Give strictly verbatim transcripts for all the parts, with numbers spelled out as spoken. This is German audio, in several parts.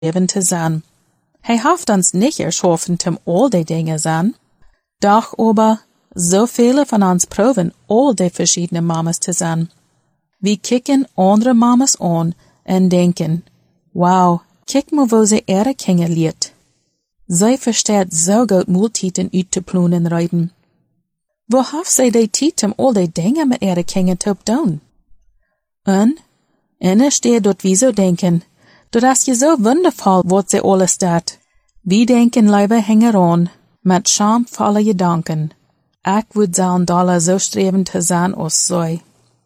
Leben te sein. Hij haft uns nicht erschaffen, zum all die Dinge sein. Doch aber, so viele von uns proben, all die verschiedenen Mamas zu sein. Wir kicken andere Mamas an und denken, wow, kick mal, wo sie ihre Kinder liert. Sie versteht so gut Multiten ut te plunen reiten. Wo haft sie die Zeit, um all die Dinge mit ihre Kinder zu tun? Und, inne steht dort wie so denken, dort ist je so wundervoll, wat sie alles dat. Wir denken lieber hänger an, mit schamvolle Gedanken. Ich würd sagen, Dollar so streben zu sein als sei.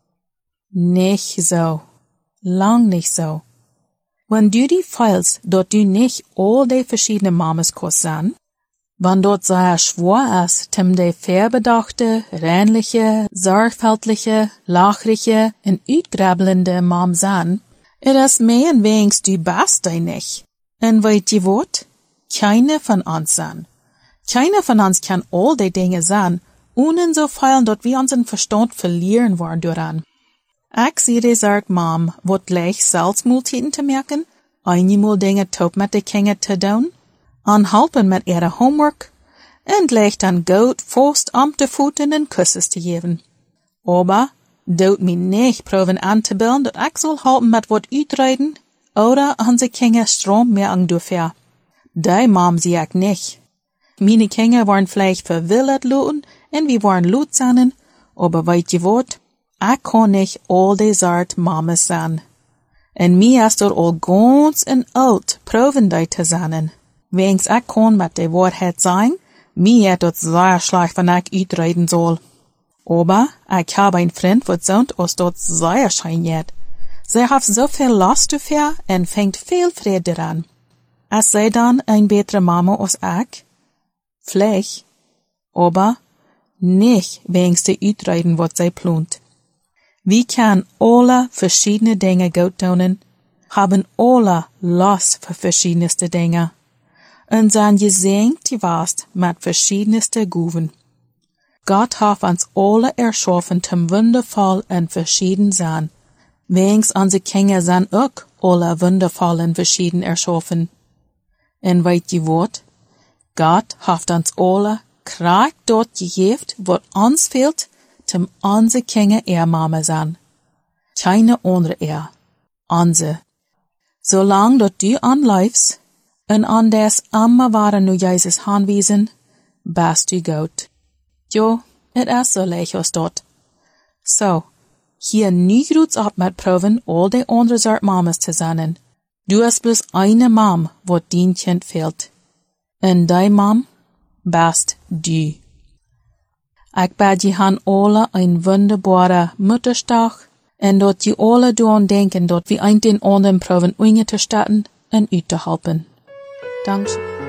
Nicht so. Lang nicht so. Wenn du die feilst, dort du nicht all die verschiedenen Mamas kannst sein, wenn dort sehr schwer ist, zum die verbedachte, reinliche, sorgfältige, lachrige und utgrabelnde Mam sein, it is mehr und wenigstens du bist die nicht. Und weißt ihr wat? Keiner von uns sein. Keiner von uns kann all die Dinge sein, ohne so feilen, dort wir unseren Verstand verlieren wollen daran. Ich sehe die sagt Mom, wat gleich Salzmultiten zu merken, einmal Dinge top mit den Kindern zu tun, anhalten mit ihrer Homework, und gleich dann gut fast am de Pfoten und Küsses zu geben. Aber, dort mir nicht proben anzubilden, dat ich soll halten mit wat uitreden, oder unsere Kinder Strom mehr ungefähr. Die Mom sehe ich nicht. Meine Kinder waren vielleicht verwildet luten, und wir waren lutsanen, aber weißt ihr wat? Ich kann nicht all die Sart Mamas sein. Und mir ist dort all ganz und alt proben die zu sein. Wenigstens ich kann mit der Wahrheit sein, mir ist dort sehr schlecht, wenn ich uitreden soll. Aber ich habe einen Freund, was sagt, als dort sehr scheint. Sie hat so viel Last dafür und fängt viel Freude daran. Ist sie dann ein bessere Mama als ich? Vielleicht. Aber nicht wenigstens uitreden, was sie plant. Wir können alle verschiedene Dinge gut tun, haben alle Lust für verschiedenste Dinge und sind gesegnet gewast mit verschiedenste Guven. Gott hat uns alle erschaffen zum wundervoll und verschieden sein. Wenigstens unsere Kinder sind auch alle wundervoll und verschieden erschaffen. Und weißt ihr was? Gott hat uns alle Kraft dort gegeben, was uns fehlt, zum unsere Kinder ihr Mama sein. Keine andere er. Unsere. Solange dort du anläufst und an des immer waren nur Jesus anwiesen, bist du gut. Jo, et ist so leicht als dort. So, hier nie gruts ab mit proben, all die andere Sort Mamas zu sein. Du hast bloß eine Mom, wo dein Kind fehlt. Und dein Mom bist du. Ich bade die han alle ein wunderbarer Mutterstag und dort die alle daran denken, dort wie ein den anderen proben, Unge zu starten und zu helfen. Danke.